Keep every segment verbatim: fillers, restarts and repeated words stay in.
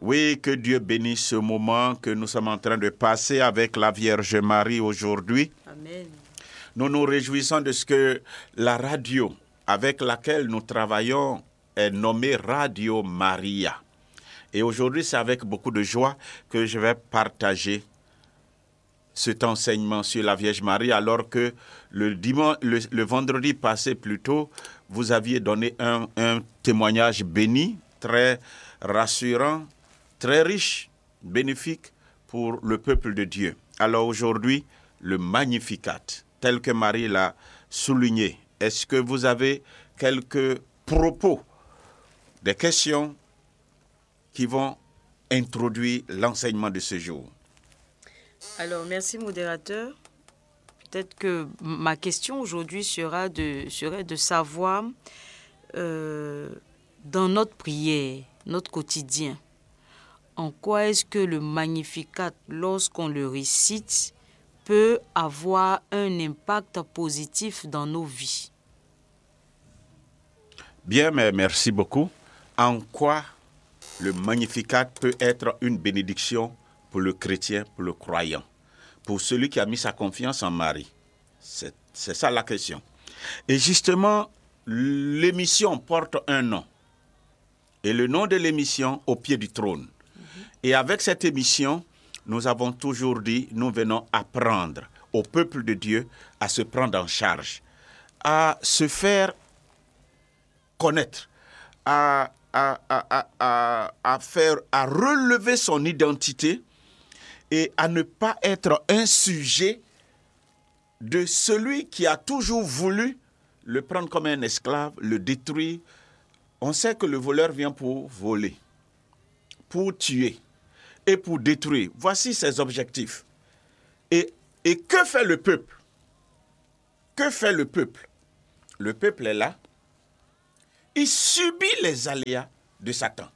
Oui, que Dieu bénisse ce moment que nous sommes en train de passer avec la Vierge Marie aujourd'hui. Amen. Nous nous réjouissons de ce que la radio avec laquelle nous travaillons est nommée Radio Maria. Et aujourd'hui, c'est avec beaucoup de joie que je vais partager cet enseignement sur la Vierge Marie, alors que le, dimanche, le, le vendredi passé plutôt, vous aviez donné un, un témoignage béni, très rassurant, très riche, bénéfique pour le peuple de Dieu. Alors aujourd'hui, le Magnificat, tel que Marie l'a souligné. Est-ce que vous avez quelques propos, des questions qui vont introduire l'enseignement de ce jour? Alors, merci modérateur. Peut-être que ma question aujourd'hui sera de, serait de savoir, euh, dans notre prière, notre quotidien, en quoi est-ce que le Magnificat, lorsqu'on le récite, peut avoir un impact positif dans nos vies? Bien, mais merci beaucoup. En quoi le Magnificat peut être une bénédiction pour le chrétien, pour le croyant, pour celui qui a mis sa confiance en Marie? C'est, c'est ça la question. Et justement, l'émission porte un nom. Et le nom de l'émission, Au pied du trône. Mm-hmm. Et avec cette émission, nous avons toujours dit, nous venons apprendre au peuple de Dieu à se prendre en charge, à se faire connaître, à, à, à, à, à, faire, à relever son identité et à ne pas être un sujet de celui qui a toujours voulu le prendre comme un esclave, le détruire. On sait que le voleur vient pour voler, pour tuer et pour détruire. Voici ses objectifs. Et, et que fait le peuple? Que fait le peuple? Le peuple est là. Il subit les aléas de Satan.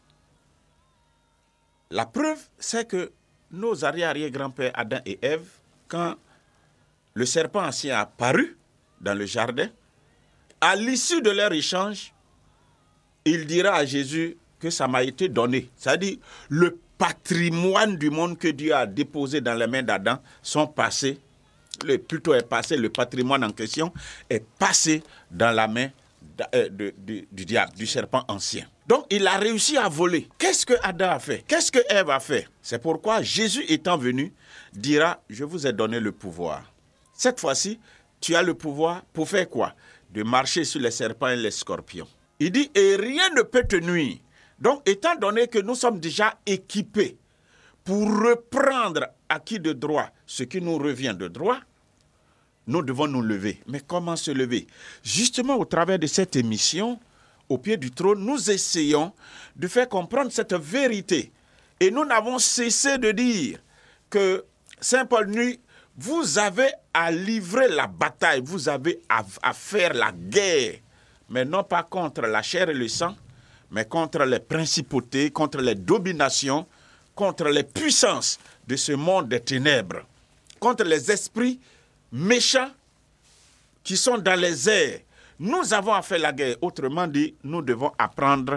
La preuve, c'est que nos arrière-arrière-grands-pères Adam et Ève, quand le serpent ancien a apparu dans le jardin, à l'issue de leur échange, il dira à Jésus que ça m'a été donné. C'est-à-dire, le patrimoine du monde que Dieu a déposé dans les mains d'Adam sont passés, le, plutôt est passé, le patrimoine en question est passé dans la main de, de, de, du diable, du serpent ancien. Donc, il a réussi à voler. Qu'est-ce que Adam a fait? Qu'est-ce que Ève a fait? C'est pourquoi Jésus étant venu, dira, je vous ai donné le pouvoir. Cette fois-ci, tu as le pouvoir pour faire quoi? De marcher sur les serpents et les scorpions. Il dit, et rien ne peut te nuire. Donc, étant donné que nous sommes déjà équipés pour reprendre acquis de droit ce qui nous revient de droit, nous devons nous lever. Mais comment se lever? Justement, au travers de cette émission, Au pied du trône, nous essayons de faire comprendre cette vérité. Et nous n'avons cessé de dire que Saint Paul dit, vous avez à livrer la bataille, vous avez à, à faire la guerre, mais non pas contre la chair et le sang, mais contre les principautés, contre les dominations, contre les puissances de ce monde des ténèbres, contre les esprits méchants qui sont dans les airs. Nous avons à faire la guerre. Autrement dit, nous devons apprendre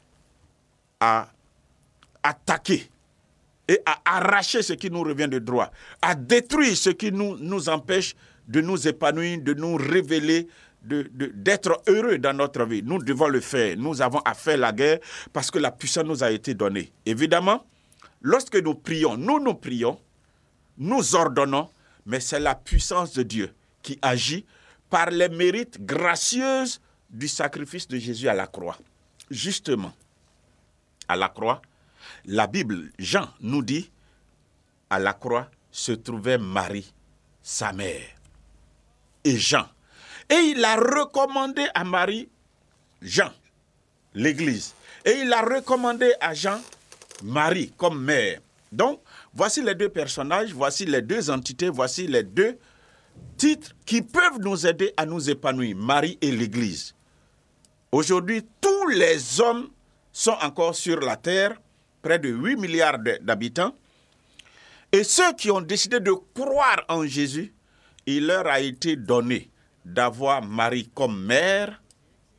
à attaquer et à arracher ce qui nous revient de droit, à détruire ce qui nous, nous empêche de nous épanouir, de nous révéler, de, de, d'être heureux dans notre vie. Nous devons le faire. Nous avons à faire la guerre parce que la puissance nous a été donnée. Évidemment, lorsque nous prions, nous nous prions, nous ordonnons, mais c'est la puissance de Dieu qui agit par les mérites gracieux du sacrifice de Jésus à la croix. Justement, à la croix, la Bible, Jean nous dit, à la croix se trouvait Marie, sa mère, et Jean. Et il a recommandé à Marie, Jean, l'Église. Et il a recommandé à Jean, Marie, comme mère. Donc, voici les deux personnages, voici les deux entités, voici les deux titres qui peuvent nous aider à nous épanouir, Marie et l'Église. Aujourd'hui, tous les hommes sont encore sur la terre, près de huit milliards d'habitants, et ceux qui ont décidé de croire en Jésus, il leur a été donné d'avoir Marie comme mère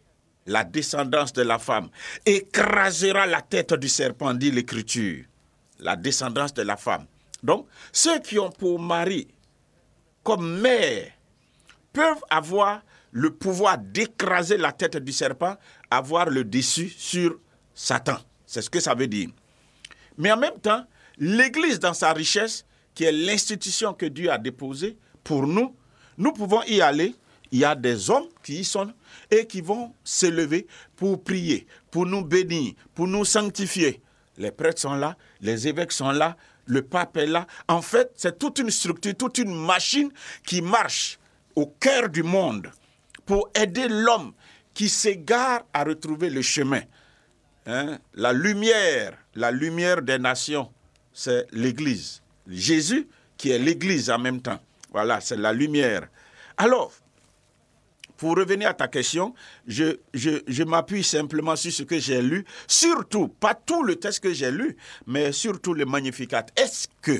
la descendance de la femme, écrasera la tête du serpent, dit l'Écriture. La descendance de la femme. Donc, ceux qui ont pour mari comme mère peuvent avoir le pouvoir d'écraser la tête du serpent, avoir le dessus sur Satan. C'est ce que ça veut dire. Mais en même temps, l'Église dans sa richesse, qui est l'institution que Dieu a déposée pour nous, nous pouvons y aller. Il y a des hommes qui y sont et qui vont s'élever pour prier, pour nous bénir, pour nous sanctifier. Les prêtres sont là, les évêques sont là, le pape est là. En fait, c'est toute une structure, toute une machine qui marche au cœur du monde pour aider l'homme qui s'égare à retrouver le chemin. Hein? La lumière, la lumière des nations, c'est l'Église. Jésus qui est l'Église en même temps. Voilà, c'est la lumière. Alors, pour revenir à ta question, je, je, je m'appuie simplement sur ce que j'ai lu, surtout, pas tout le texte que j'ai lu, mais surtout le Magnificat. Est-ce que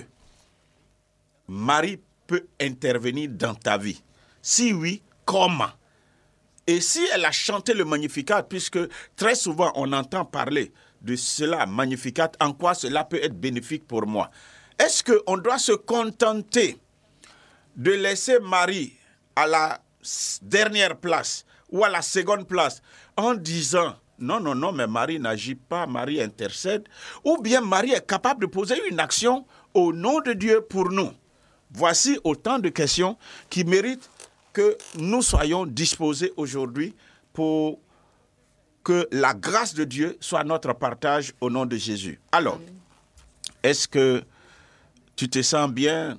Marie peut intervenir dans ta vie? Si oui, comment? Et si elle a chanté le Magnificat, puisque très souvent on entend parler de cela, Magnificat, en quoi cela peut être bénéfique pour moi? Est-ce qu'on doit se contenter de laisser Marie à la dernière place ou à la seconde place en disant non, non, non, mais Marie n'agit pas, Marie intercède, ou bien Marie est capable de poser une action au nom de Dieu pour nous? Voici autant de questions qui méritent que nous soyons disposés aujourd'hui pour que la grâce de Dieu soit notre partage au nom de Jésus. Alors, est-ce que tu te sens bien?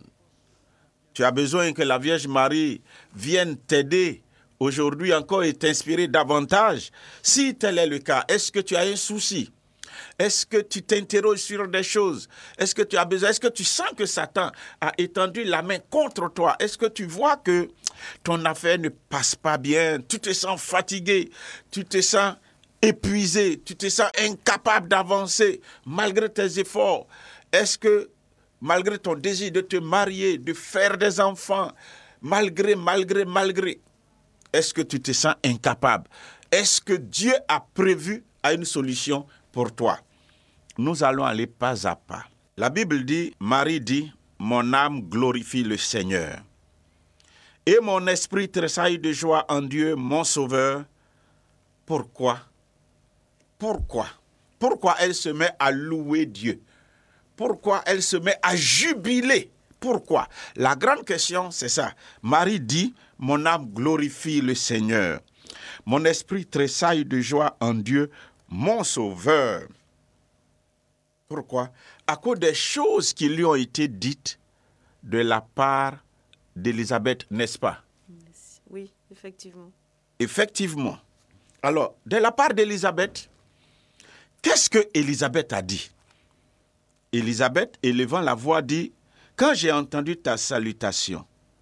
Tu as besoin que la Vierge Marie vienne t'aider aujourd'hui encore et t'inspirer davantage? Si tel est le cas, est-ce que tu as un souci? Est-ce que tu t'interroges sur des choses? Est-ce que tu as besoin? Est-ce que tu sens que Satan a étendu la main contre toi? Est-ce que tu vois que ton affaire ne passe pas bien? Tu te sens fatigué? Tu te sens épuisé? Tu te sens incapable d'avancer malgré tes efforts? Est-ce que malgré ton désir de te marier, de faire des enfants, malgré, malgré, malgré, est-ce que tu te sens incapable? Est-ce que Dieu a prévu une solution pour toi? Nous allons aller pas à pas. La Bible dit, Marie dit, mon âme glorifie le Seigneur. Et mon esprit tressaille de joie en Dieu, mon Sauveur. Pourquoi? Pourquoi? Pourquoi elle se met à louer Dieu? Pourquoi elle se met à jubiler? Pourquoi? La grande question, c'est ça. Marie dit, mon âme glorifie le Seigneur. Mon esprit tressaille de joie en Dieu, mon Sauveur. Pourquoi? À cause des choses qui lui ont été dites de la part d'Élisabeth, n'est-ce pas? Oui, effectivement. Effectivement. Alors, de la part d'Élisabeth, qu'est-ce que Élisabeth a dit? Élisabeth, élevant la voix, dit, quand j'ai entendu ta salutation,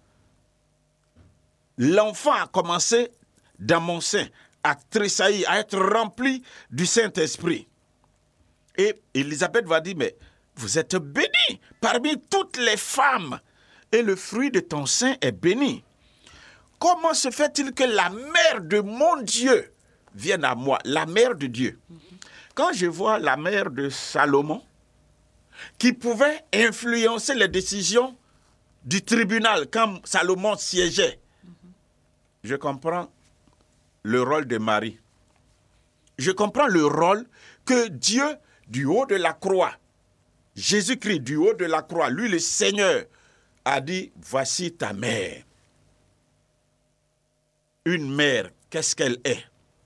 l'enfant a commencé dans mon sein à tressaillir, à être rempli du Saint-Esprit. Et Élisabeth va dire, mais vous êtes bénie parmi toutes les femmes, et le fruit de ton sein est béni. Comment se fait-il que la mère de mon Dieu vienne à moi, la mère de Dieu? Quand je vois la mère de Salomon, qui pouvait influencer les décisions du tribunal quand Salomon siégeait, je comprends le rôle de Marie. Je comprends le rôle que Dieu, du haut de la croix, Jésus-Christ, du haut de la croix, lui le Seigneur, a dit, voici ta mère. Une mère, qu'est-ce qu'elle est?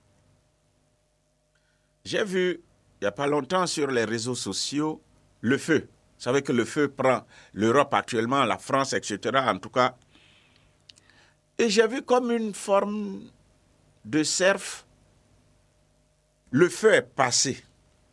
J'ai vu, il n'y a pas longtemps sur les réseaux sociaux, le feu. Vous savez que le feu prend l'Europe actuellement, la France, et cetera, en tout cas. Et j'ai vu comme une forme de cerf, le feu est passé.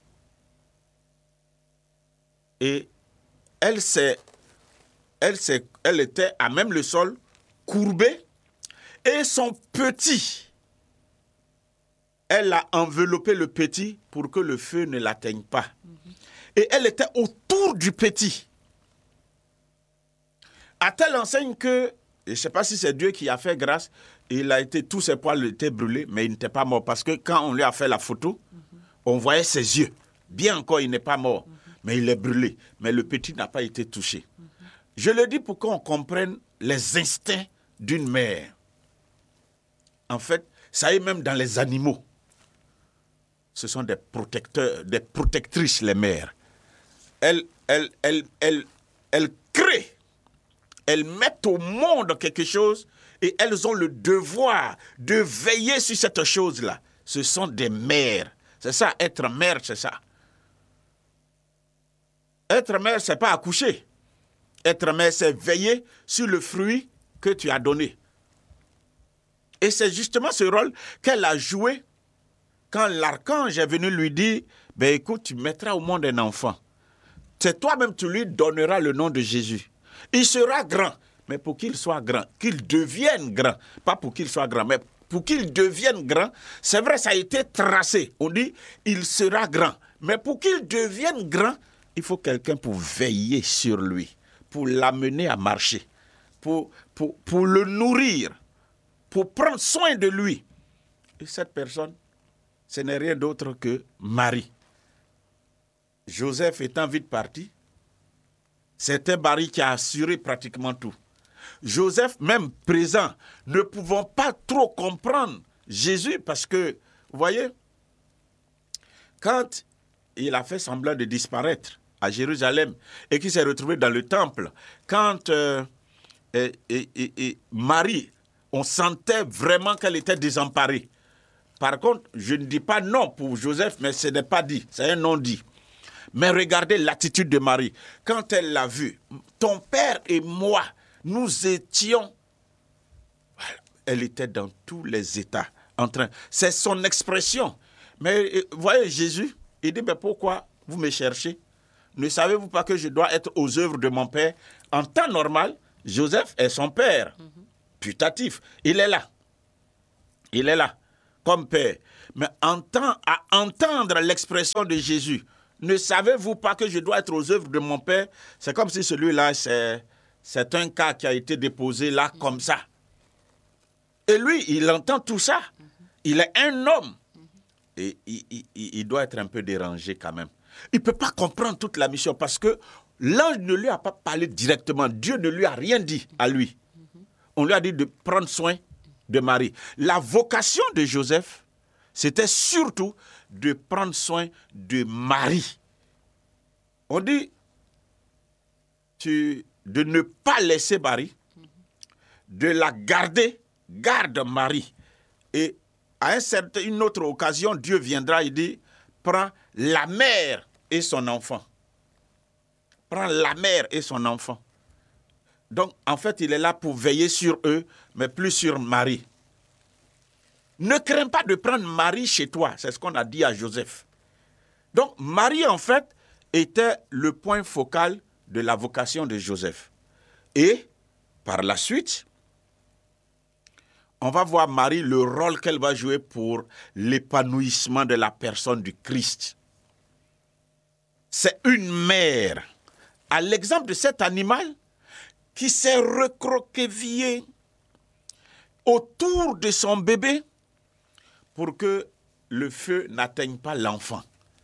Et elle s'est, elle s'est, elle était à même le sol, courbée, et son petit, elle a enveloppé le petit pour que le feu ne l'atteigne pas. Mm-hmm. Et elle était autour du petit. À telle enseigne que je ne sais pas si c'est Dieu qui a fait grâce, il a été, tous ses poils étaient brûlés, mais il n'était pas mort. Parce que quand on lui a fait la photo, mm-hmm. on voyait ses yeux. Bien encore, il n'est pas mort, mm-hmm. mais il est brûlé. Mais le petit n'a pas été touché. Mm-hmm. Je le dis pour qu'on comprenne les instincts d'une mère. En fait, ça est même dans les animaux. Ce sont des protecteurs, des protectrices, les mères. Elles, elles, elles, elles, elles créent, elles mettent au monde quelque chose et elles ont le devoir de veiller sur cette chose-là. Ce sont des mères. C'est ça, être mère, c'est ça. Être mère, c'est pas accoucher. Être mère, c'est veiller sur le fruit que tu as donné. Et c'est justement ce rôle qu'elle a joué quand l'archange est venu lui dire, ben écoute, tu mettras au monde un enfant. C'est toi-même, tu lui donneras le nom de Jésus. Il sera grand, mais pour qu'il soit grand, qu'il devienne grand, pas pour qu'il soit grand, mais pour qu'il devienne grand, c'est vrai, ça a été tracé. On dit, il sera grand. Mais pour qu'il devienne grand, il faut quelqu'un pour veiller sur lui, pour l'amener à marcher, pour, pour, pour le nourrir, pour prendre soin de lui. Et cette personne, ce n'est rien d'autre que Marie. Joseph étant vite parti, c'était Marie qui a assuré pratiquement tout. Joseph, même présent, ne pouvant pas trop comprendre Jésus, parce que, vous voyez, quand il a fait semblant de disparaître à Jérusalem et qu'il s'est retrouvé dans le temple, quand euh, et, et, et, et Marie, on sentait vraiment qu'elle était désemparée. Par contre, je ne dis pas non pour Joseph, mais ce n'est pas dit, c'est un non-dit. Mais regardez l'attitude de Marie. Quand elle l'a vu, ton père et moi, nous étions... Elle était dans tous les états. En train, c'est son expression. Mais vous voyez Jésus, il dit, mais pourquoi vous me cherchez? Ne savez-vous pas que je dois être aux œuvres de mon père? En temps normal, Joseph est son père. Mm-hmm. Putatif. Il est là. Il est là. Comme père. Mais en temps, à entendre l'expression de Jésus, ne savez-vous pas que je dois être aux œuvres de mon père? C'est comme si celui-là, c'est, c'est un cas qui a été déposé là, mm-hmm. comme ça. Et lui, il entend tout ça. Mm-hmm. Il est un homme. Mm-hmm. Et il, il, il doit être un peu dérangé quand même. Il ne peut pas comprendre toute la mission parce que l'ange ne lui a pas parlé directement. Dieu ne lui a rien dit à lui. Mm-hmm. On lui a dit de prendre soin de Marie. La vocation de Joseph, c'était surtout de prendre soin de Marie. On dit tu, de ne pas laisser Marie, de la garder, garde Marie. Et à un certain, une autre occasion, Dieu viendra et dit, prends la mère et son enfant. Prends la mère et son enfant. Donc, en fait, il est là pour veiller sur eux, mais plus sur Marie. Ne crains pas de prendre Marie chez toi. C'est ce qu'on a dit à Joseph. Donc, Marie, en fait, était le point focal de la vocation de Joseph. Et, par la suite, on va voir Marie, le rôle qu'elle va jouer pour l'épanouissement de la personne du Christ. C'est une mère. À l'exemple de cet animal qui s'est recroquevillé autour de son bébé pour que le feu n'atteigne pas l'enfant.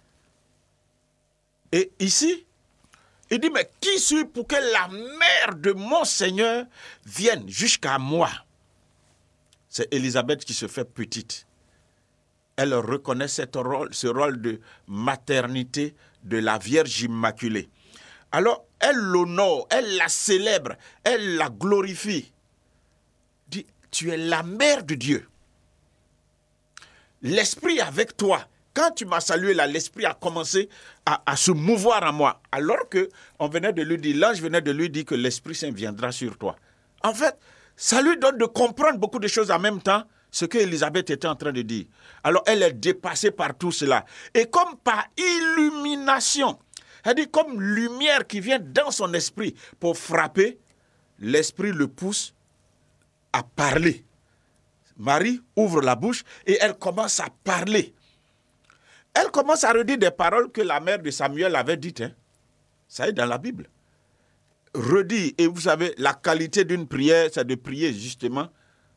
Et ici, il dit, mais qui suis-je pour que la mère de mon Seigneur vienne jusqu'à moi? C'est Élisabeth qui se fait petite. Elle reconnaît cette rôle, ce rôle de maternité de la Vierge Immaculée. Alors, elle l'honore, elle la célèbre, elle la glorifie. Dit, tu es la mère de Dieu. L'Esprit est avec toi. Quand tu m'as salué là, l'Esprit a commencé à, à se mouvoir en moi. Alors que on venait de lui dire, l'ange venait de lui dire que l'Esprit Saint viendra sur toi. En fait, ça lui donne de comprendre beaucoup de choses en même temps, ce que Élisabeth était en train de dire. Alors, elle est dépassée par tout cela. Et comme par illumination, c'est-à-dire comme lumière qui vient dans son esprit pour frapper, l'Esprit le pousse à parler. Marie ouvre la bouche et elle commence à parler. Elle commence à redire des paroles que la mère de Samuel avait dites. Hein. Ça est dans la Bible. redit. Et vous savez, la qualité d'une prière, c'est de prier justement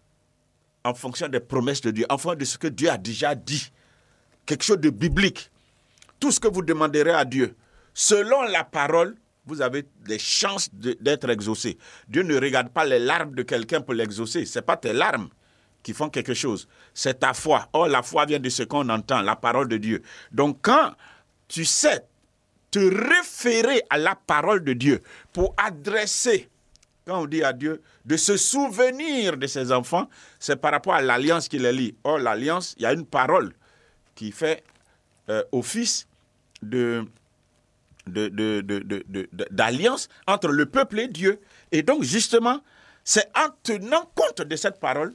en fonction des promesses de Dieu, en fonction de ce que Dieu a déjà dit. Quelque chose de biblique. Tout ce que vous demanderez à Dieu, selon la parole, vous avez des chances de, d'être exaucé. Dieu ne regarde pas les larmes de quelqu'un pour l'exaucer. Ce n'est pas tes larmes qui font quelque chose. C'est ta foi. Or, la foi vient de ce qu'on entend, la parole de Dieu. Donc, quand tu sais te référer à la parole de Dieu pour adresser, quand on dit à Dieu, de se souvenir de ses enfants, c'est par rapport à l'alliance qu'il est lié. Or, l'alliance, il y a une parole qui fait euh, office de... De, de, de, de, de, de, d'alliance entre le peuple et Dieu. Et donc, justement, c'est en tenant compte de cette parole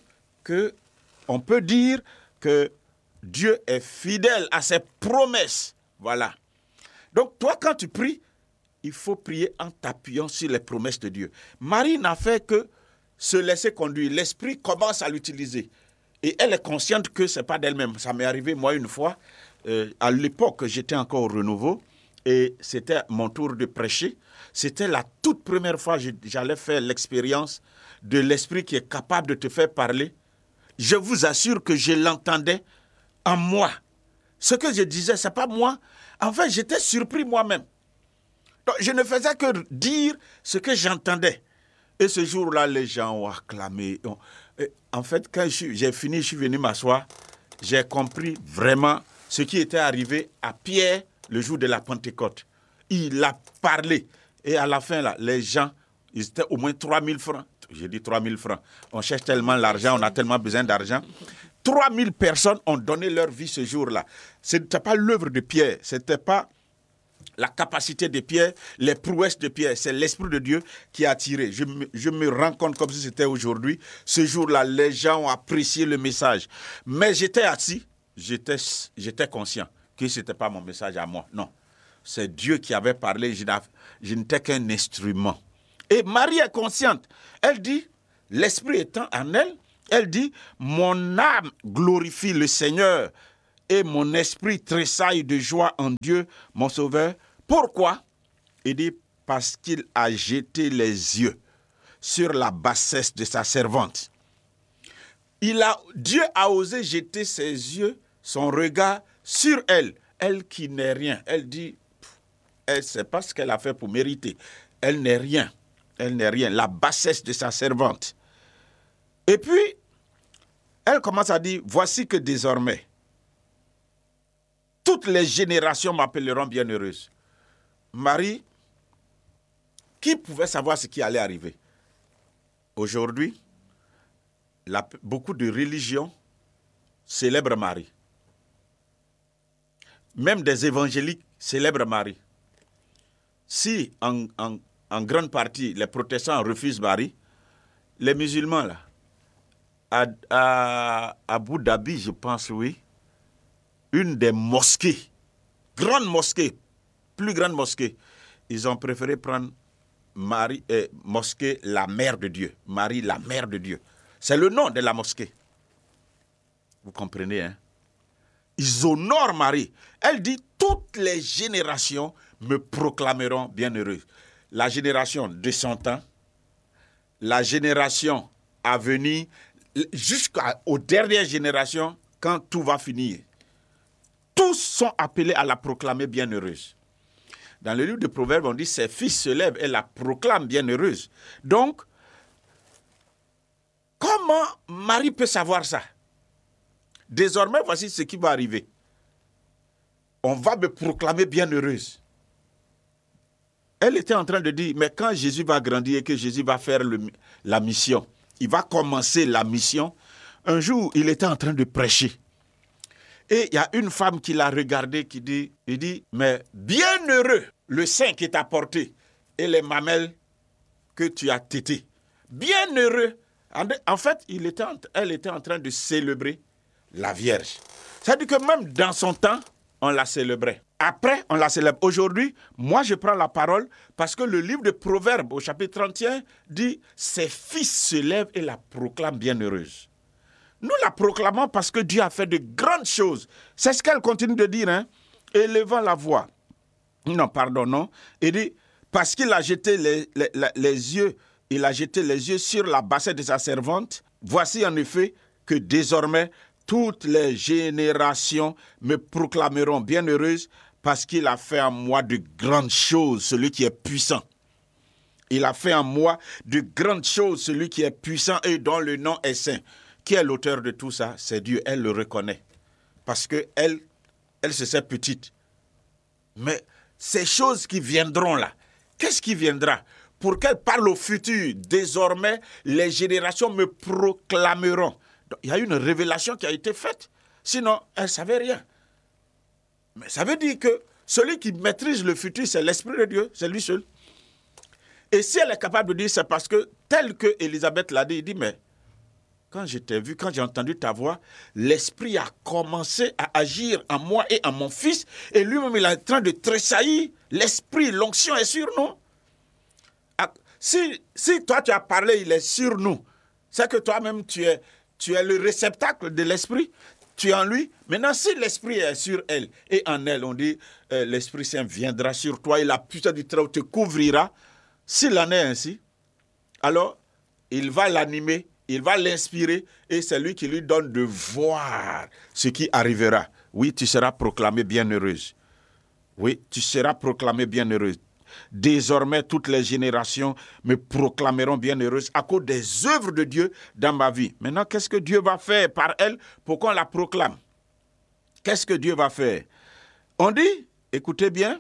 qu'on peut dire que Dieu est fidèle à ses promesses. Voilà. Donc, toi, quand tu pries, il faut prier en t'appuyant sur les promesses de Dieu. Marie n'a fait que se laisser conduire. L'Esprit commence à l'utiliser. Et elle est consciente que ce n'est pas d'elle-même. Ça m'est arrivé, moi, une fois, euh, à l'époque, j'étais encore au Renouveau. Et c'était mon tour de prêcher. C'était la toute première fois que j'allais faire l'expérience de l'Esprit qui est capable de te faire parler. Je vous assure que je l'entendais en moi. Ce que je disais, ce n'est pas moi. En fait, j'étais surpris moi-même. Donc, je ne faisais que dire ce que j'entendais. Et ce jour-là, les gens ont acclamé. En fait, quand j'ai fini, je suis venu m'asseoir, j'ai compris vraiment ce qui était arrivé à Pierre le jour de la Pentecôte. Il a parlé. Et à la fin, là, les gens, ils étaient au moins trois mille francs. J'ai dit trois mille francs. On cherche tellement l'argent, on a tellement besoin d'argent. trois mille personnes ont donné leur vie ce jour-là. Ce n'était pas l'œuvre de Pierre, ce n'était pas la capacité de Pierre, les prouesses de Pierre. C'est l'Esprit de Dieu qui a attiré. Je me, je me rends compte comme si c'était aujourd'hui. Ce jour-là, les gens ont apprécié le message. Mais j'étais assis, j'étais, j'étais conscient que ce n'était pas mon message à moi. Non, c'est Dieu qui avait parlé. Je, je n'étais qu'un instrument. Et Marie est consciente. Elle dit, l'Esprit étant en elle, elle dit, mon âme glorifie le Seigneur et mon esprit tressaille de joie en Dieu, mon Sauveur. Pourquoi? Il dit, parce qu'il a jeté les yeux sur la bassesse de sa servante. Il a, Dieu a osé jeter ses yeux, son regard sur elle, elle qui n'est rien. Elle dit, elle sait pas ce qu'elle a fait pour mériter. Elle n'est rien, elle n'est rien. La bassesse de sa servante. Et puis, elle commence à dire, voici que désormais, toutes les générations m'appelleront bienheureuse. Marie, qui pouvait savoir ce qui allait arriver? Aujourd'hui, la, beaucoup de religions célèbrent Marie. Même des évangéliques célèbrent Marie. Si, en, en, en grande partie, les protestants refusent Marie, les musulmans, là, à, à, à Abu Dhabi, je pense, oui, une des mosquées, grande mosquée, plus grande mosquée, ils ont préféré prendre Marie, euh, mosquée, la mère de Dieu. Marie, la mère de Dieu. C'est le nom de la mosquée. Vous comprenez, hein? Ils honorent Marie. Elle dit, toutes les générations me proclameront bienheureuse. La génération de son temps, la génération à venir, jusqu'aux dernières générations, quand tout va finir. Tous sont appelés à la proclamer bienheureuse. Dans le livre de Proverbes, on dit, ses fils se lèvent et la proclament bienheureuse. Donc, comment Marie peut savoir ça? Désormais, voici ce qui va arriver. On va me proclamer bienheureuse. Elle était en train de dire, mais quand Jésus va grandir et que Jésus va faire le, la mission, il va commencer la mission. Un jour, il était en train de prêcher. Et il y a une femme qui l'a regardé, qui dit, il dit, mais bienheureux le sein qui t'a porté et les mamelles que tu as tétées. Bienheureux. En fait, il était, elle était en train de célébrer la Vierge. C'est-à-dire que même dans son temps, on la célébrait. Après, on la célèbre. Aujourd'hui, moi, je prends la parole parce que le livre de Proverbes, au chapitre trente et un, dit « Ses fils se lèvent et la proclament bienheureuse ». Nous la proclamons parce que Dieu a fait de grandes choses. C'est ce qu'elle continue de dire, hein, élevant la voix. Non, pardon, non. Il dit, parce qu'il a jeté les, les, les yeux, il a jeté les yeux sur la bassette de sa servante. Voici en effet que désormais, toutes les générations me proclameront bienheureuse parce qu'il a fait en moi de grandes choses, celui qui est puissant. Il a fait en moi de grandes choses, celui qui est puissant et dont le nom est saint. Qui est l'auteur de tout ça? C'est Dieu, elle le reconnaît. Parce qu'elle, elle se sait petite. Mais ces choses qui viendront là, qu'est-ce qui viendra? Pour qu'elle parle au futur, désormais, les générations me proclameront. Donc, il y a une révélation qui a été faite. Sinon, elle ne savait rien. Mais ça veut dire que celui qui maîtrise le futur, c'est l'Esprit de Dieu, c'est lui seul. Et si elle est capable de dire, c'est parce que, tel que Élisabeth l'a dit, il dit, mais quand je t'ai vu, quand j'ai entendu ta voix, l'Esprit a commencé à agir en moi et en mon fils, et lui-même, il est en train de tressaillir. L'Esprit, l'onction est sur nous. Si, si toi, tu as parlé, il est sur nous, c'est que toi-même, tu es, tu es le réceptacle de l'Esprit, tu es en lui. Maintenant, si l'Esprit est sur elle, et en elle, on dit, euh, l'Esprit Saint viendra sur toi, et la puissance du Très-Haut te couvrira. S'il en est ainsi, alors, il va l'animer, il va l'inspirer, et c'est lui qui lui donne de voir ce qui arrivera. Oui, tu seras proclamée bienheureuse. Oui, tu seras proclamée bienheureuse. Désormais, toutes les générations me proclameront bienheureuse à cause des œuvres de Dieu dans ma vie. Maintenant, qu'est-ce que Dieu va faire par elle pour qu'on la proclame? Qu'est-ce que Dieu va faire? On dit, écoutez bien,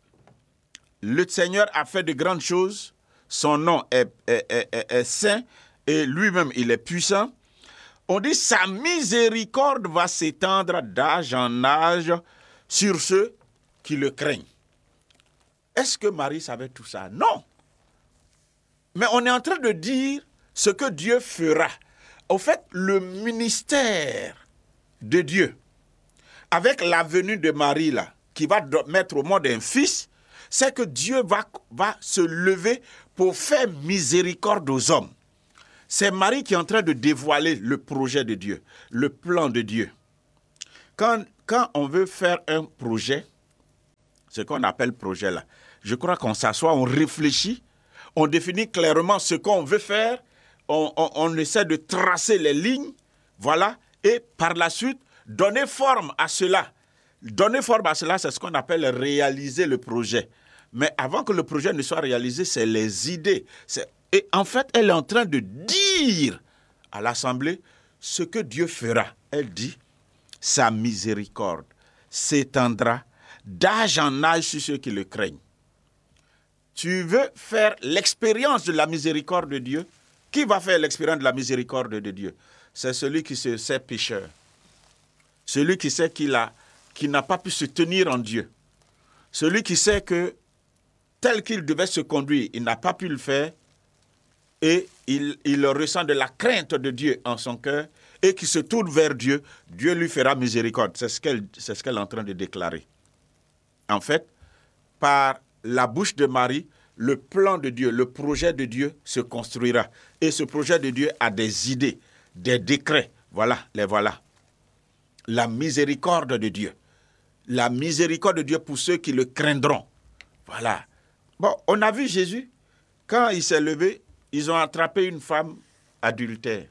le Seigneur a fait de grandes choses, son nom est, est, est, est, est saint et lui-même il est puissant. On dit, sa miséricorde va s'étendre d'âge en âge sur ceux qui le craignent. Est-ce que Marie savait tout ça? Non. Mais on est en train de dire ce que Dieu fera. Au fait, le ministère de Dieu, avec la venue de Marie, là, qui va mettre au monde un fils, c'est que Dieu va, va se lever pour faire miséricorde aux hommes. C'est Marie qui est en train de dévoiler le projet de Dieu, le plan de Dieu. Quand, quand on veut faire un projet, ce qu'on appelle projet là, je crois qu'on s'assoit, on réfléchit, on définit clairement ce qu'on veut faire, on, on, on essaie de tracer les lignes, voilà, et par la suite, donner forme à cela. Donner forme à cela, c'est ce qu'on appelle réaliser le projet. Mais avant que le projet ne soit réalisé, c'est les idées. C'est... Et en fait, elle est en train de dire à l'Assemblée ce que Dieu fera. Elle dit, sa miséricorde s'étendra d'âge en âge sur ceux qui le craignent. Tu veux faire l'expérience de la miséricorde de Dieu? Qui va faire l'expérience de la miséricorde de Dieu? C'est celui qui se sait pécheur. Celui qui sait qu'il a, qu'il n'a pas pu se tenir en Dieu. Celui qui sait que tel qu'il devait se conduire, il n'a pas pu le faire et il, il ressent de la crainte de Dieu en son cœur et qui se tourne vers Dieu, Dieu lui fera miséricorde. C'est ce qu'elle, c'est ce qu'elle est en train de déclarer. En fait, par la bouche de Marie, le plan de Dieu, le projet de Dieu se construira. Et ce projet de Dieu a des idées, des décrets. Voilà, les voilà. La miséricorde de Dieu. La miséricorde de Dieu pour ceux qui le craindront. Voilà. Bon, on a vu Jésus, quand il s'est levé, ils ont attrapé une femme adultère.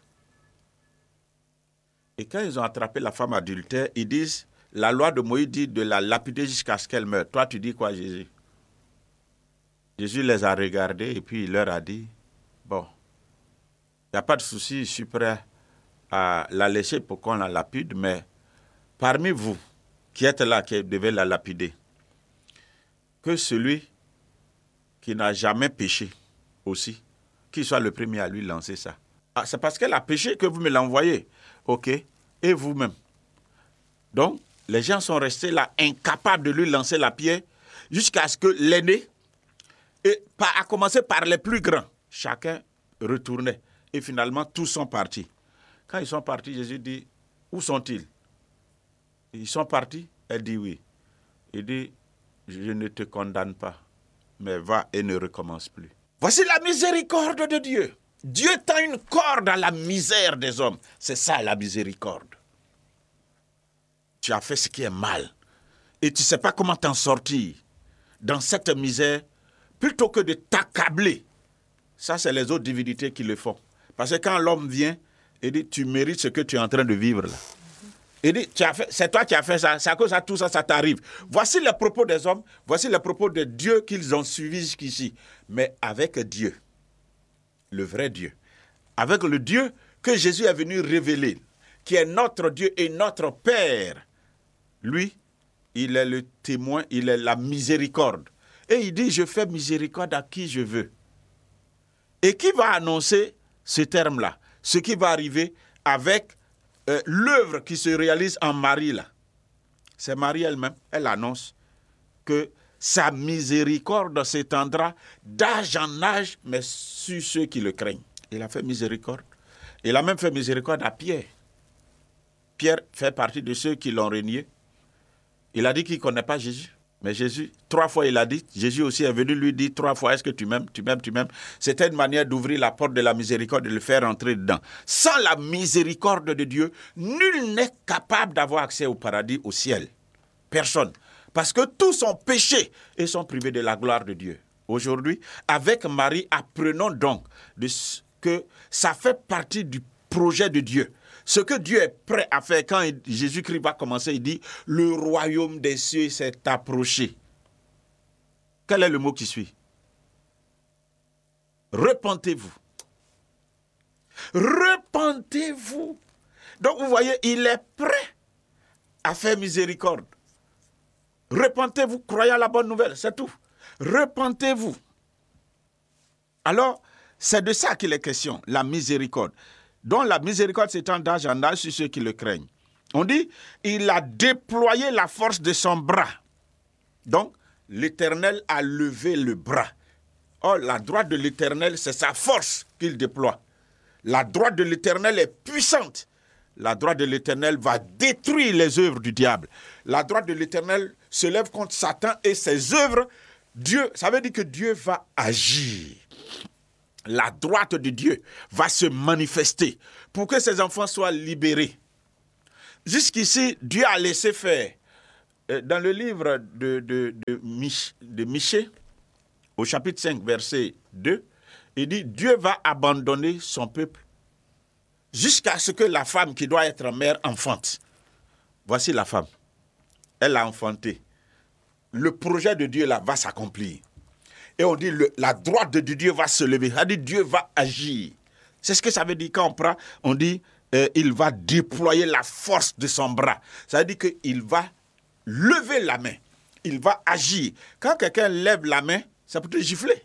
Et quand ils ont attrapé la femme adultère, ils disent, la loi de Moïse dit de la lapider jusqu'à ce qu'elle meure. Toi, tu dis quoi, Jésus? Jésus les a regardés et puis il leur a dit, bon, il n'y a pas de souci, je suis prêt à la laisser pour qu'on la lapide, mais parmi vous qui êtes là, qui devez la lapider, que celui qui n'a jamais péché aussi, qu'il soit le premier à lui lancer ça. Ah, c'est parce qu'elle a péché que vous me l'envoyez. OK. Et vous-même. Donc, les gens sont restés là, incapables de lui lancer la pierre, jusqu'à ce que l'aîné, et à commencer par les plus grands, chacun retournait. Et finalement, tous sont partis. Quand ils sont partis, Jésus dit, où sont-ils? Ils sont partis? Elle dit oui. Il dit, je ne te condamne pas, mais va et ne recommence plus. Voici la miséricorde de Dieu. Dieu tend une corde à la misère des hommes. C'est ça la miséricorde. Tu as fait ce qui est mal et tu ne sais pas comment t'en sortir dans cette misère. plutôt que de t'accabler. Ça, c'est les autres divinités qui le font. Parce que quand l'homme vient, il dit, tu mérites ce que tu es en train de vivre là. Il dit, tu as fait, c'est toi qui as fait ça, c'est à cause de tout ça, ça t'arrive. Voici les propos des hommes, voici les propos de Dieu qu'ils ont suivis jusqu'ici. Mais avec Dieu, le vrai Dieu, avec le Dieu que Jésus est venu révéler, qui est notre Dieu et notre Père, lui, il est le témoin, il est la miséricorde. Et il dit, je fais miséricorde à qui je veux. Et qui va annoncer ce terme-là, ce qui va arriver avec euh, l'œuvre qui se réalise en Marie, là. C'est Marie elle-même, elle annonce que sa miséricorde s'étendra d'âge en âge, mais sur ceux qui le craignent. Il a fait miséricorde. Il a même fait miséricorde à Pierre. Pierre fait partie de ceux qui l'ont renié. Il a dit qu'il ne connaît pas Jésus. Mais Jésus, trois fois il a dit, Jésus aussi est venu lui dire trois fois, est-ce que tu m'aimes, tu m'aimes, tu m'aimes. C'était une manière d'ouvrir la porte de la miséricorde, de le faire entrer dedans. Sans la miséricorde de Dieu, nul n'est capable d'avoir accès au paradis, au ciel. Personne. Parce que tous sont péchés et sont privés de la gloire de Dieu. Aujourd'hui, avec Marie, apprenons donc de ce que ça fait partie du projet de Dieu. Ce que Dieu est prêt à faire quand Jésus-Christ va commencer, il dit, le royaume des cieux s'est approché. Quel est le mot qui suit? Repentez-vous. Repentez-vous. Donc vous voyez, il est prêt à faire miséricorde. Repentez-vous, croyez à la bonne nouvelle, c'est tout. Repentez-vous. Alors, c'est de ça qu'il est question, la miséricorde. Donc la miséricorde s'étend d'âge en âge sur ceux qui le craignent. On dit, il a déployé la force de son bras. Donc, l'Éternel a levé le bras. Or, la droite de l'Éternel, c'est sa force qu'il déploie. La droite de l'Éternel est puissante. La droite de l'Éternel va détruire les œuvres du diable. La droite de l'Éternel se lève contre Satan et ses œuvres. Dieu, ça veut dire que Dieu va agir. La droite de Dieu va se manifester pour que ses enfants soient libérés. Jusqu'ici, Dieu a laissé faire. Dans le livre de, de, de, Mich, de Michée, au chapitre cinq, verset deux, il dit, Dieu va abandonner son peuple jusqu'à ce que la femme qui doit être mère enfante. Voici la femme. Elle a enfanté. Le projet de Dieu là va s'accomplir. Et on dit, le, la droite de Dieu va se lever. Ça dit, Dieu va agir. C'est ce que ça veut dire quand on prend, on dit, euh, il va déployer la force de son bras. Ça veut dire qu'il va lever la main. Il va agir. Quand quelqu'un lève la main, c'est pour te gifler.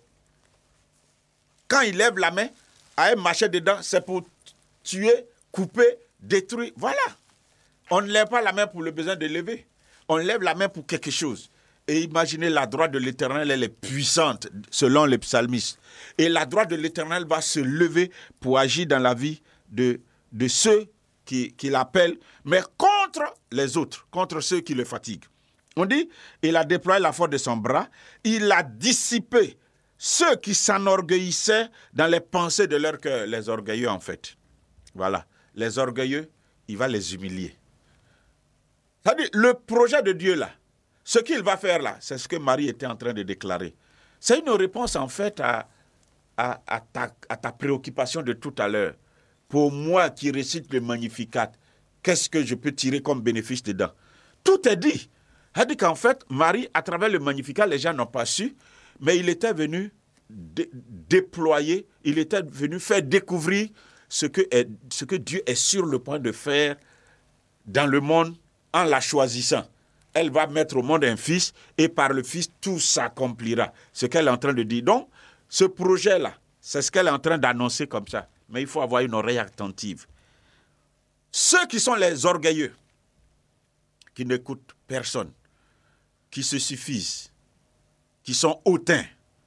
Quand il lève la main, à un machet dedans, c'est pour tuer, couper, détruire. Voilà. On ne lève pas la main pour le besoin de lever. On lève la main pour quelque chose. Et imaginez, la droite de l'Éternel, elle est puissante, selon les psalmistes. Et la droite de l'Éternel va se lever pour agir dans la vie de, de ceux qui, qui l'appellent, mais contre les autres, contre ceux qui le fatiguent. On dit, il a déployé la force de son bras, il a dissipé ceux qui s'enorgueillissaient dans les pensées de leur cœur, les orgueilleux en fait. Voilà, les orgueilleux, il va les humilier. C'est-à-dire, le projet de Dieu là, ce qu'il va faire là, c'est ce que Marie était en train de déclarer. C'est une réponse en fait à, à, à, ta, à ta préoccupation de tout à l'heure. Pour moi qui récite le Magnificat, qu'est-ce que je peux tirer comme bénéfice dedans? Tout est dit. Elle dit qu'en fait, Marie, à travers le Magnificat, les gens n'ont pas su, mais il était venu dé- déployer, il était venu faire découvrir ce que, est, ce que Dieu est sur le point de faire dans le monde en la choisissant. Elle va mettre au monde un fils et par le fils, tout s'accomplira. Ce qu'elle est en train de dire. Donc, ce projet-là, c'est ce qu'elle est en train d'annoncer comme ça. Mais il faut avoir une oreille attentive. Ceux qui sont les orgueilleux, qui n'écoutent personne, qui se suffisent, qui sont hautains,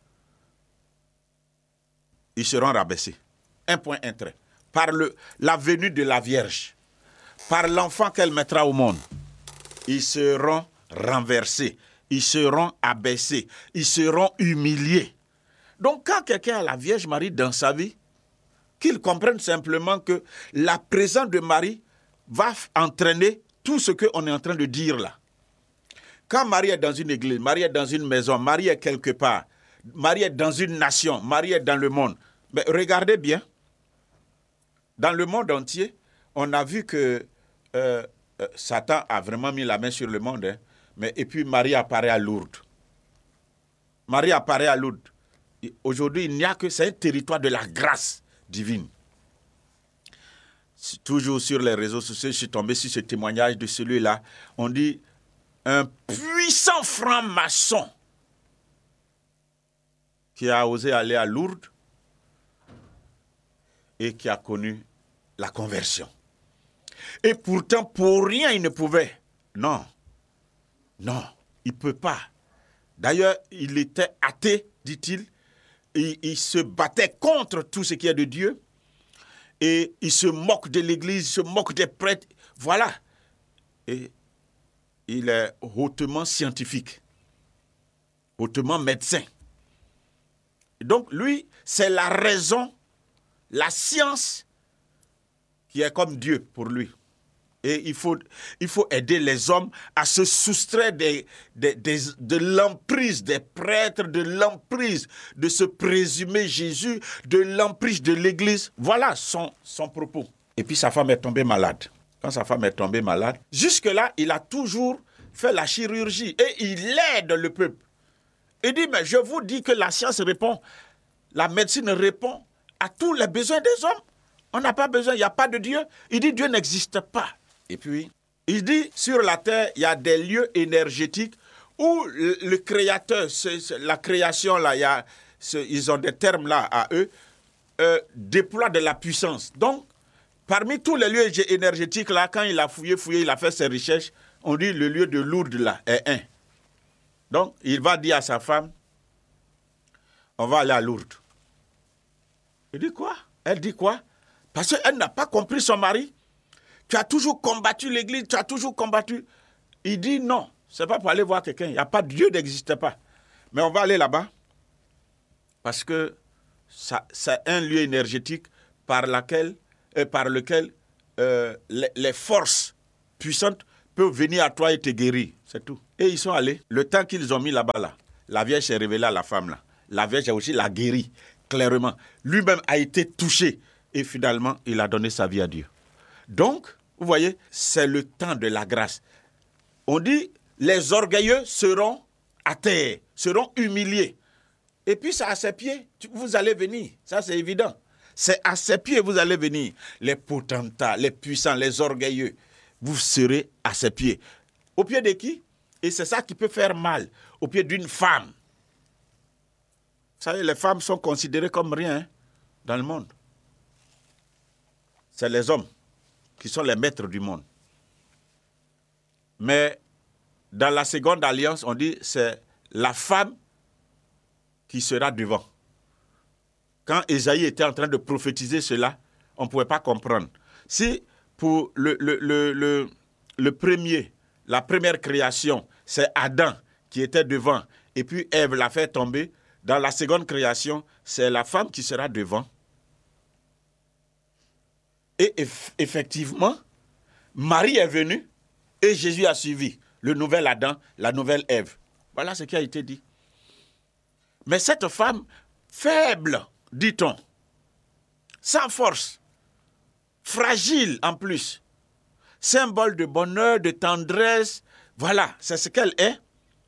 ils seront rabaissés. Un point, un trait. Par le, la venue de la Vierge, par l'enfant qu'elle mettra au monde, ils seront renversés, ils seront abaissés, ils seront humiliés. Donc quand quelqu'un a la Vierge Marie dans sa vie, qu'il comprenne simplement que la présence de Marie va entraîner tout ce qu'on est en train de dire là. Quand Marie est dans une église, Marie est dans une maison, Marie est quelque part, Marie est dans une nation, Marie est dans le monde. Mais regardez bien, dans le monde entier, on a vu que euh, euh, Satan a vraiment mis la main sur le monde. Hein, mais, et puis Marie apparaît à Lourdes. Marie apparaît à Lourdes. Aujourd'hui, il n'y a que, c'est un territoire de la grâce divine. Toujours sur les réseaux sociaux, je suis tombé sur ce témoignage de celui-là. On dit, un puissant franc-maçon qui a osé aller à Lourdes et qui a connu la conversion. Et pourtant, pour rien, il ne pouvait. Non, non, il ne peut pas. D'ailleurs, il était athée, dit-il. Il, il se battait contre tout ce qui est de Dieu. Et il se moque de l'Église, il se moque des prêtres. Voilà. Et il est hautement scientifique, hautement médecin. Donc lui, c'est la raison, la science qui est comme Dieu pour lui. Et il faut, il faut aider les hommes à se soustraire des, des, des, de l'emprise des prêtres, de l'emprise de ce présumé Jésus, de l'emprise de l'Église. Voilà son, son propos. Et puis sa femme est tombée malade. Quand sa femme est tombée malade, jusque-là, il a toujours fait la chirurgie et il aide le peuple. Il dit, mais je vous dis que la science répond, la médecine répond à tous les besoins des hommes. On n'a pas besoin, il n'y a pas de Dieu. Il dit, Dieu n'existe pas. Et puis, il dit, sur la terre, il y a des lieux énergétiques où le, le créateur, c'est, c'est, la création, là, il y a, c'est, ils ont des termes là à eux, euh, déploie de la puissance. Donc, parmi tous les lieux énergétiques là, quand il a fouillé, fouillé, il a fait ses recherches, on dit le lieu de Lourdes là est un. Donc, il va dire à sa femme, on va aller à Lourdes. Il dit quoi? Elle dit quoi? Parce qu'elle n'a pas compris son mari. Tu as toujours combattu l'Église, tu as toujours combattu. Il dit non, ce n'est pas pour aller voir quelqu'un. Il n'y a pas de Dieu, n'existe pas. Mais on va aller là-bas parce que ça, c'est un lieu énergétique par, laquelle, euh, par lequel euh, les, les forces puissantes peuvent venir à toi et te guérir. C'est tout. Et ils sont allés. Le temps qu'ils ont mis là-bas, là, la Vierge s'est révélée à la femme. Là. La Vierge a aussi la guéri, clairement. Lui-même a été touché. Et finalement, il a donné sa vie à Dieu. Donc, vous voyez, c'est le temps de la grâce. On dit, les orgueilleux seront à terre, seront humiliés. Et puis, c'est à ses pieds, vous allez venir. Ça, c'est évident. C'est à ses pieds, vous allez venir. Les potentats, les puissants, les orgueilleux, vous serez à ses pieds. Au pied de qui? Et c'est ça qui peut faire mal. Au pied d'une femme. Vous savez, les femmes sont considérées comme rien hein, dans le monde. C'est les hommes qui sont les maîtres du monde. Mais dans la seconde alliance, on dit c'est la femme qui sera devant. Quand Ésaïe était en train de prophétiser cela, on ne pouvait pas comprendre. Si pour le, le, le, le, le premier, la première création, c'est Adam qui était devant, et puis Ève l'a fait tomber, dans la seconde création, c'est la femme qui sera devant. Et eff- effectivement, Marie est venue et Jésus a suivi le nouvel Adam, la nouvelle Ève. Voilà ce qui a été dit. Mais cette femme, faible, dit-on, sans force, fragile en plus, symbole de bonheur, de tendresse, voilà, c'est ce qu'elle est.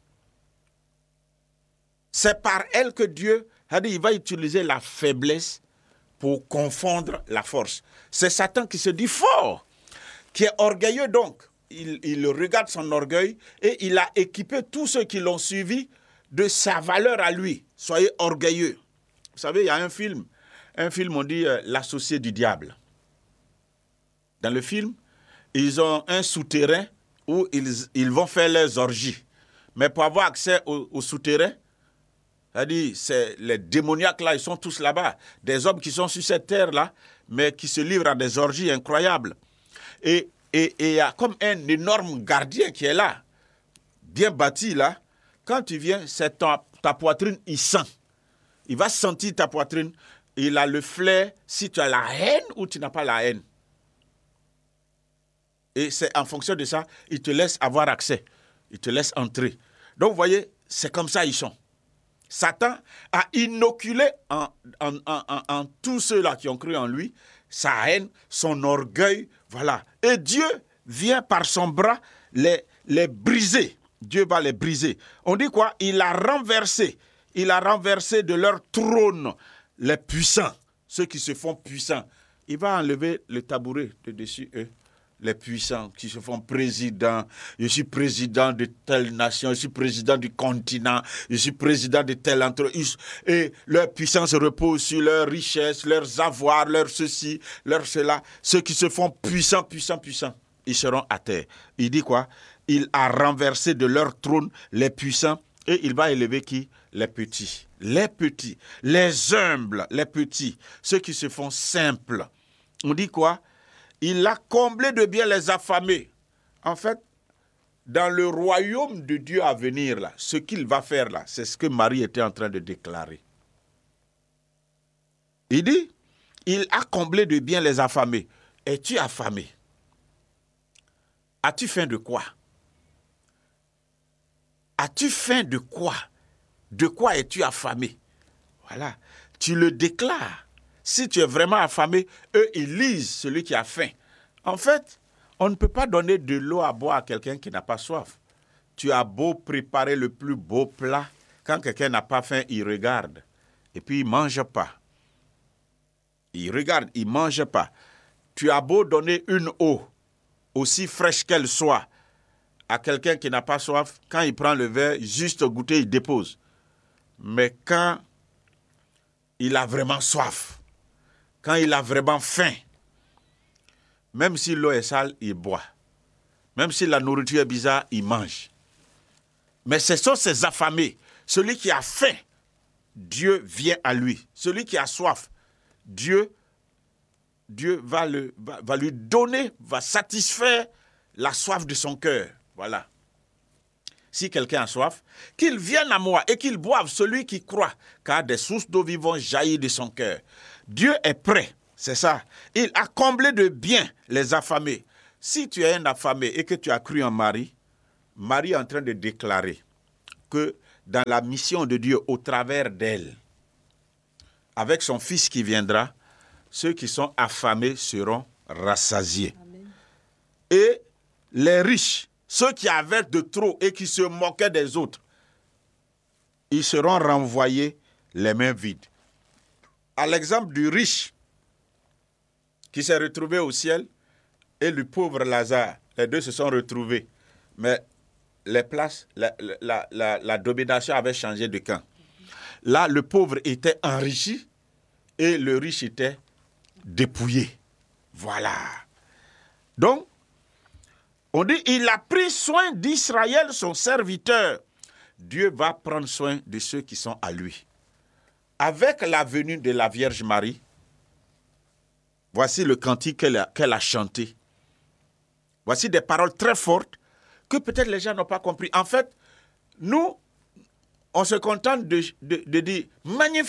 C'est par elle que Dieu a dit, il va utiliser la faiblesse pour confondre la force. C'est Satan qui se dit fort, qui est orgueilleux donc. Il, il regarde son orgueil et il a équipé tous ceux qui l'ont suivi de sa valeur à lui. Soyez orgueilleux. Vous savez, il y a un film, un film on dit euh, L'associé du diable. Dans le film, ils ont un souterrain où ils, ils vont faire leurs orgies. Mais pour avoir accès au, au souterrain, c'est-à-dire, c'est les démoniaques là, ils sont tous là-bas. Des hommes qui sont sur cette terre-là, mais qui se livrent à des orgies incroyables. Et et il y a comme un énorme gardien qui est là, bien bâti là. Quand tu viens, c'est ta, ta poitrine, il sent. Il va sentir ta poitrine. Il a le flair si tu as la haine ou tu n'as pas la haine. Et c'est en fonction de ça, il te laisse avoir accès. Il te laisse entrer. Donc, vous voyez, c'est comme ça ils sont. Satan a inoculé en, en, en, en, en tous ceux-là qui ont cru en lui sa haine, son orgueil, voilà. Et Dieu vient par son bras les, les briser. Dieu va les briser. On dit quoi? Il a renversé, il a renversé de leur trône les puissants, ceux qui se font puissants. Il va enlever le tabouret de dessus eux. Les puissants qui se font présidents. Je suis président de telle nation, je suis président du continent, je suis président de telle entreprise. Et leur puissance repose sur leurs richesses, leurs avoirs, leurs ceci, leurs cela. Ceux qui se font puissants, puissants, puissants, ils seront à terre. Il dit quoi? Il a renversé de leur trône les puissants et il va élever qui? Les petits. Les petits, les humbles, les petits, ceux qui se font simples. On dit quoi? Il a comblé de bien les affamés. En fait, dans le royaume de Dieu à venir, là, ce qu'il va faire là, c'est ce que Marie était en train de déclarer. Il dit, il a comblé de bien les affamés. Es-tu affamé? As-tu faim de quoi? As-tu faim de quoi? De quoi es-tu affamé? Voilà, tu le déclares. Si tu es vraiment affamé, eux, ils lisent celui qui a faim. En fait, on ne peut pas donner de l'eau à boire à quelqu'un qui n'a pas soif. Tu as beau préparer le plus beau plat, quand quelqu'un n'a pas faim, il regarde. Et puis, il ne mange pas. Il regarde, il ne mange pas. Tu as beau donner une eau, aussi fraîche qu'elle soit, à quelqu'un qui n'a pas soif, quand il prend le verre, juste goûter, il dépose. Mais quand il a vraiment soif, quand il a vraiment faim, même si l'eau est sale, il boit. Même si la nourriture est bizarre, il mange. Mais ce sont ces affamés. Celui qui a faim, Dieu vient à lui. Celui qui a soif, Dieu, Dieu va, le, va, va lui donner, va satisfaire la soif de son cœur. Voilà. Si quelqu'un a soif, qu'il vienne à moi et qu'il boive, celui qui croit, car des sources d'eau vivantes jaillissent de son cœur. Dieu est prêt, c'est ça. Il a comblé de bien les affamés. Si tu es un affamé et que tu as cru en Marie, Marie est en train de déclarer que dans la mission de Dieu, au travers d'elle, avec son Fils qui viendra, ceux qui sont affamés seront rassasiés. Amen. Et les riches, ceux qui avaient de trop et qui se moquaient des autres, ils seront renvoyés les mains vides. À l'exemple du riche qui s'est retrouvé au ciel et le pauvre Lazare, les deux se sont retrouvés. Mais les places, la, la, la, la domination avait changé de camp. Là, le pauvre était enrichi et le riche était dépouillé. Voilà. Donc, on dit, il a pris soin d'Israël, son serviteur. Dieu va prendre soin de ceux qui sont à lui. Avec la venue de la Vierge Marie, voici le cantique qu'elle a, qu'elle a chanté. Voici des paroles très fortes que peut-être les gens n'ont pas compris. En fait, nous, on se contente de, de, de dire « Magnificat ».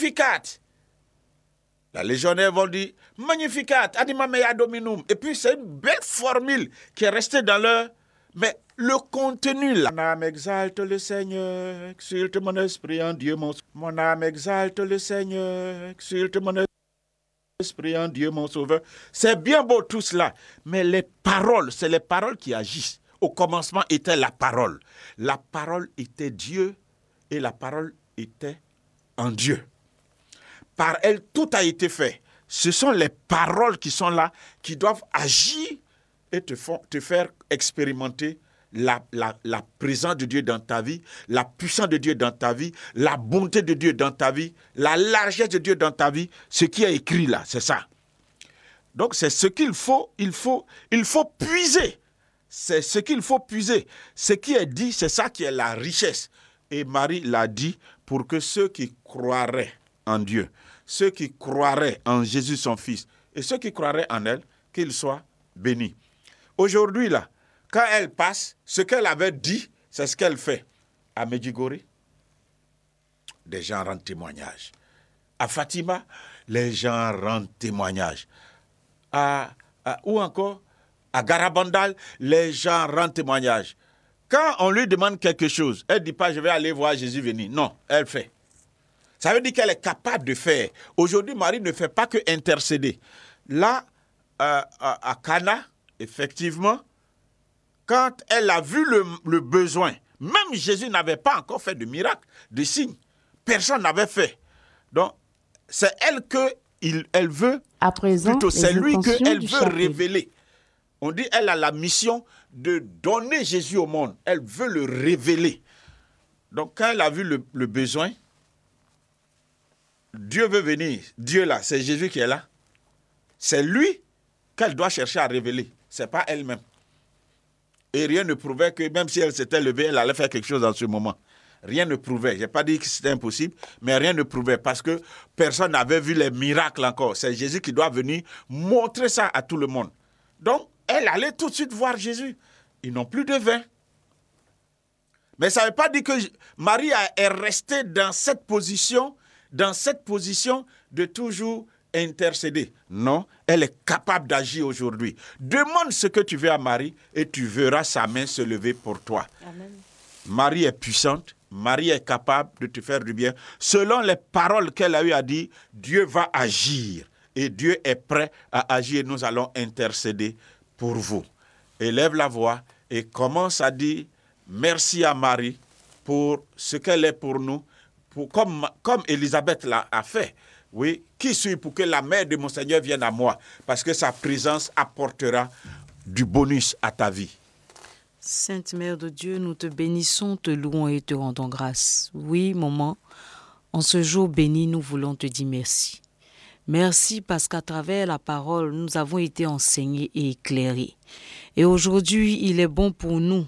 La légionnaire va dire « Magnificat, anima mea dominum ». Et puis c'est une belle formule qui est restée dans leur... Mais le contenu là... Mon âme exalte le Seigneur, exulte mon esprit en Dieu mon... Mon âme exalte le Seigneur, exulte mon esprit en Dieu mon sauveur. C'est bien beau tout cela, mais les paroles, c'est les paroles qui agissent. Au commencement était la parole. La parole était Dieu et la parole était en Dieu. Par elle, tout a été fait. Ce sont les paroles qui sont là, qui doivent agir et te, font, te faire expérimenter la, la, la présence de Dieu dans ta vie, la puissance de Dieu dans ta vie, la bonté de Dieu dans ta vie, la largesse de Dieu dans ta vie. Ce qui est écrit là, c'est ça. Donc c'est ce qu'il faut, il faut, il faut puiser. C'est ce qu'il faut puiser. Ce qui est dit, c'est ça qui est la richesse. Et Marie l'a dit pour que ceux qui croiraient en Dieu, ceux qui croiraient en Jésus son Fils, et ceux qui croiraient en elle, qu'ils soient bénis. Aujourd'hui, là, quand elle passe, ce qu'elle avait dit, c'est ce qu'elle fait. À Medjugorje, des gens rendent témoignage. À Fatima, les gens rendent témoignage. À, à, où encore? À Garabandal, les gens rendent témoignage. Quand on lui demande quelque chose, elle ne dit pas « je vais aller voir Jésus venir ». Non, elle fait. Ça veut dire qu'elle est capable de faire. Aujourd'hui, Marie ne fait pas que intercéder. Là, euh, à, à Cana, effectivement, quand elle a vu le, le besoin, même Jésus n'avait pas encore fait de miracle, de signe. Personne n'avait fait. Donc, c'est elle que il, elle veut, à présent, plutôt c'est lui qu'elle veut chapitre. révéler. On dit elle a la mission de donner Jésus au monde. Elle veut le révéler. Donc, quand elle a vu le, le besoin, Dieu veut venir. Dieu là, c'est Jésus qui est là. C'est lui qu'elle doit chercher à révéler. Ce n'est pas elle-même. Et rien ne prouvait que même si elle s'était levée, elle allait faire quelque chose en ce moment. Rien ne prouvait. Je n'ai pas dit que c'était impossible, mais rien ne prouvait parce que personne n'avait vu les miracles encore. C'est Jésus qui doit venir montrer ça à tout le monde. Donc, elle allait tout de suite voir Jésus. Ils n'ont plus de vin. Mais ça ne veut pas dire que Marie est restée dans cette position, dans cette position de toujours intercéder. Non, elle est capable d'agir aujourd'hui. Demande ce que tu veux à Marie et tu verras sa main se lever pour toi. Amen. Marie est puissante, Marie est capable de te faire du bien. Selon les paroles qu'elle a eu à dire, Dieu va agir et Dieu est prêt à agir. Nous allons intercéder pour vous. Élève la voix et commence à dire merci à Marie pour ce qu'elle est pour nous, pour, comme, comme Élisabeth l'a a fait. Oui, qui suis pour que la mère de mon Seigneur vienne à moi, parce que sa présence apportera du bonus à ta vie. Sainte Mère de Dieu, nous te bénissons, te louons et te rendons grâce. Oui, maman, en ce jour béni, nous voulons te dire merci. Merci parce qu'à travers la parole, nous avons été enseignés et éclairés. Et aujourd'hui, il est bon pour nous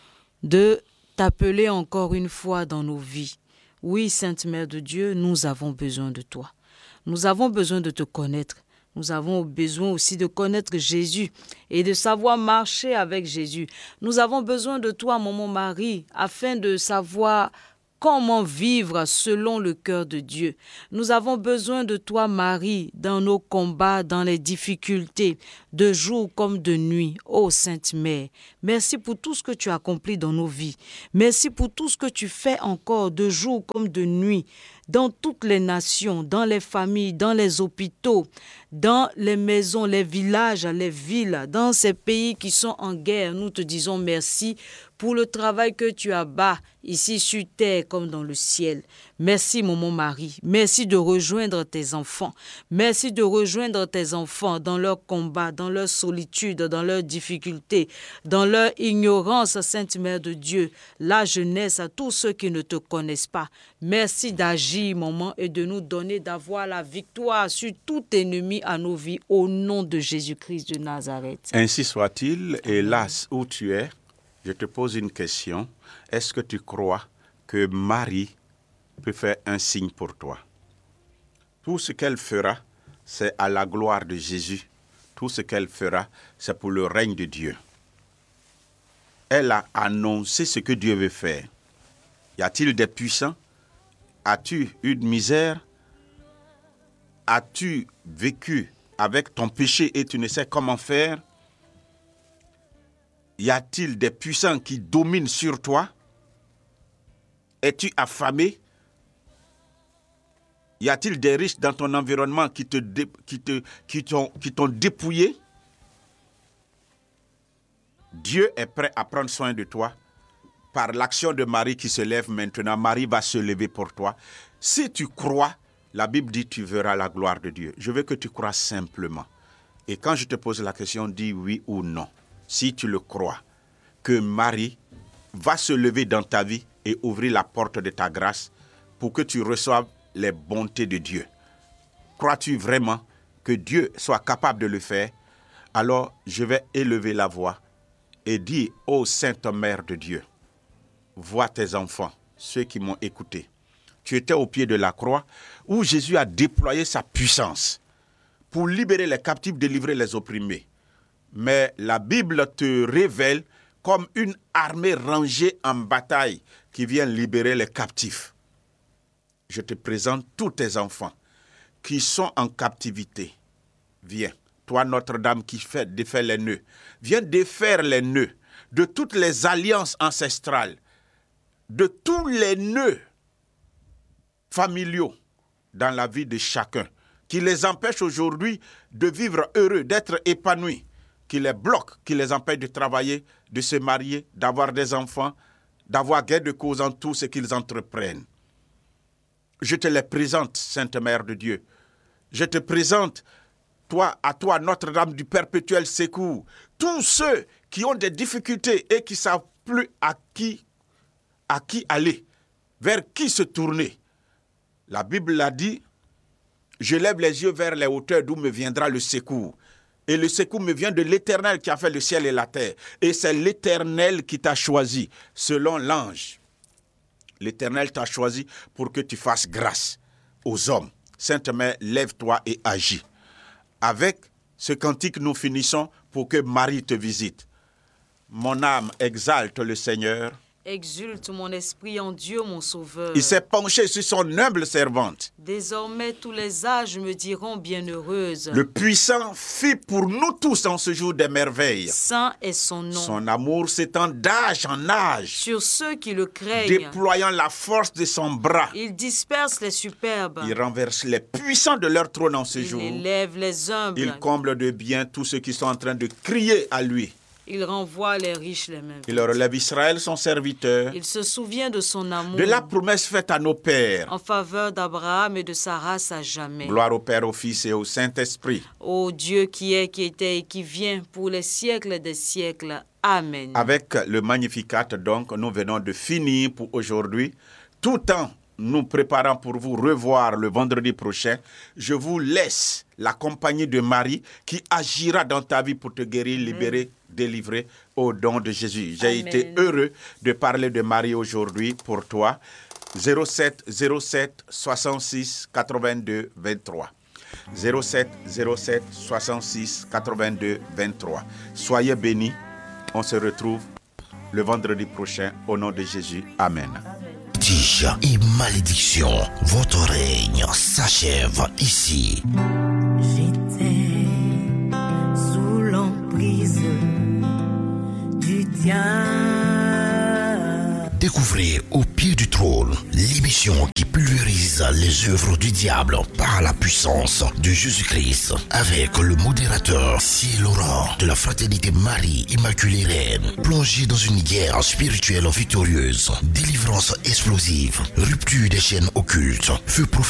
de t'appeler encore une fois dans nos vies. Oui, Sainte Mère de Dieu, nous avons besoin de toi. Nous avons besoin de te connaître. Nous avons besoin aussi de connaître Jésus et de savoir marcher avec Jésus. Nous avons besoin de toi, maman Marie, afin de savoir comment vivre selon le cœur de Dieu. Nous avons besoin de toi, Marie, dans nos combats, dans les difficultés, de jour comme de nuit. Ô Sainte Mère, merci pour tout ce que tu as accompli dans nos vies. Merci pour tout ce que tu fais encore de jour comme de nuit, dans toutes les nations, dans les familles, dans les hôpitaux, dans les maisons, les villages, les villes, dans ces pays qui sont en guerre. Nous te disons merci pour le travail que tu as bas, ici sur terre comme dans le ciel. Merci, maman Marie. Merci de rejoindre tes enfants. Merci de rejoindre tes enfants dans leur combat, dans leur solitude, dans leurs difficultés, dans leur ignorance, Sainte Mère de Dieu, la jeunesse, à tous ceux qui ne te connaissent pas. Merci d'agir, maman, et de nous donner, d'avoir la victoire sur tout ennemi à nos vies, au nom de Jésus-Christ de Nazareth. Ainsi soit-il, et là où tu es, je te pose une question. Est-ce que tu crois que Marie peut faire un signe pour toi? Tout ce qu'elle fera, c'est à la gloire de Jésus. Tout ce qu'elle fera, c'est pour le règne de Dieu. Elle a annoncé ce que Dieu veut faire. Y a-t-il des puissants? As-tu eu de misère? As-tu vécu avec ton péché et tu ne sais comment faire? Y a-t-il des puissants qui dominent sur toi? Es-tu affamé? Y a-t-il des riches dans ton environnement qui, te dé, qui, te, qui, t'ont, qui t'ont dépouillé? Dieu est prêt à prendre soin de toi par l'action de Marie qui se lève maintenant. Marie va se lever pour toi. Si tu crois, la Bible dit tu verras la gloire de Dieu. Je veux que tu crois simplement. Et quand je te pose la question, dis oui ou non. Si tu le crois, que Marie va se lever dans ta vie et ouvrir la porte de ta grâce pour que tu reçoives les bontés de Dieu. Crois-tu vraiment que Dieu soit capable de le faire? Alors, je vais élever la voix et dire, ô Sainte Mère de Dieu, vois tes enfants, ceux qui m'ont écouté. Tu étais au pied de la croix où Jésus a déployé sa puissance pour libérer les captifs, délivrer les opprimés. Mais la Bible te révèle comme une armée rangée en bataille qui vient libérer les captifs. Je te présente tous tes enfants qui sont en captivité. Viens, toi Notre-Dame qui fait, défait les nœuds. Viens défaire les nœuds de toutes les alliances ancestrales, de tous les nœuds familiaux dans la vie de chacun, qui les empêche aujourd'hui de vivre heureux, d'être épanouis, qui les bloque, qui les empêche de travailler, de se marier, d'avoir des enfants, d'avoir gain de cause en tout ce qu'ils entreprennent. Je te les présente, Sainte Mère de Dieu. Je te présente, toi, à toi, Notre-Dame du perpétuel secours, tous ceux qui ont des difficultés et qui ne savent plus à qui, à qui aller, vers qui se tourner. La Bible l'a dit, je lève les yeux vers les hauteurs d'où me viendra le secours. Et le secours me vient de l'Éternel qui a fait le ciel et la terre. Et c'est l'Éternel qui t'a choisi, selon l'ange. L'Éternel t'a choisi pour que tu fasses grâce aux hommes. Sainte Mère, lève-toi et agis. Avec ce cantique, nous finissons pour que Marie te visite. Mon âme exalte le Seigneur. Exulte mon esprit en Dieu, mon Sauveur. Il s'est penché sur son humble servante. Désormais, tous les âges me diront bienheureuse. Le puissant fit pour nous tous en ce jour des merveilles. Saint est son nom. Son amour s'étend d'âge en âge. Sur ceux qui le craignent. Déployant la force de son bras. Il disperse les superbes. Il renverse les puissants de leur trône en ce Il jour. Il élève les humbles. Il comble de bien tous ceux qui sont en train de crier à lui. Il renvoie les riches les mêmes. Il relève Israël, son serviteur. Il se souvient de son amour. De la promesse faite à nos pères. En faveur d'Abraham et de sa race à jamais. Gloire au Père, au Fils et au Saint-Esprit. Ô Dieu qui est, qui était et qui vient pour les siècles des siècles. Amen. Avec le Magnificat, donc, nous venons de finir pour aujourd'hui. Tout en nous préparant pour vous revoir le vendredi prochain, je vous laisse la compagnie de Marie qui agira dans ta vie pour te guérir, libérer, Amen. Délivrer au nom de Jésus. J'ai Amen. Été heureux de parler de Marie aujourd'hui pour toi. zéro sept zéro sept soixante-six quatre-vingt-deux vingt-trois. zéro sept zéro sept soixante-six quatre-vingt-deux vingt-trois. Soyez bénis. On se retrouve le vendredi prochain au nom de Jésus. Amen. Tige et malédiction, votre règne s'achève ici. J'étais sous l'emprise du diable. Découvrez Au pied du trône, l'émission qui pulvérise les œuvres du diable par la puissance de Jésus-Christ, avec le modérateur Ciel-Laurent de la Fraternité Marie Immaculée Reine. Plongé dans une guerre spirituelle victorieuse, délivrance explosive, rupture des chaînes occultes, feu prophétique